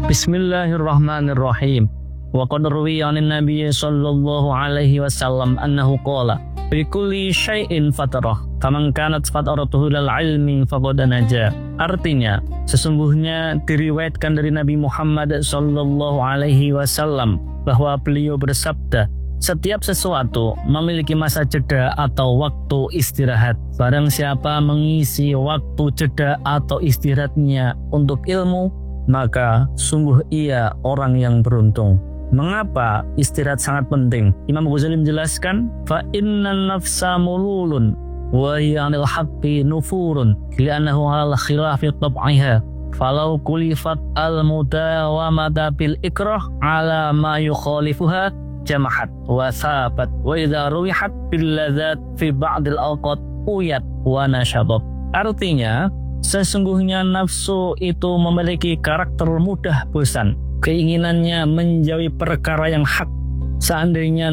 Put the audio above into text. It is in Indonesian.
Bismillahirrahmanirrahim. Wa qad ruwiya 'anin Nabiy sallallahu alaihi wasallam annahu qala fi kulli syai'in fatarah faman kanat fataratuhu lil ilmi faqad naja. Artinya, sesungguhnya diriwayatkan dari Nabi Muhammad sallallahu alaihi wasallam bahwa beliau bersabda, setiap sesuatu memiliki masa jeda atau waktu istirahat. Barang siapa mengisi waktu jeda atau istirahatnya untuk ilmu, maka sungguh ia orang yang beruntung. Mengapa istirahat sangat penting? Imam Ghazali menjelaskan, fa innan nafsa mululun wa hiya 'anil haqqi nufurun li'annahu 'ala khilafi tab'iha falau kulifat al-mudawamata bil ikrah 'ala ma yukhalifuha jamahat wa sabat wa idza ruwihat bil ladzat fi ba'dil awqat uyat wa nashabat. Artinya, sesungguhnya nafsu itu memiliki karakter mudah bosan. Keinginannya menjauhi perkara yang hak. Seandainya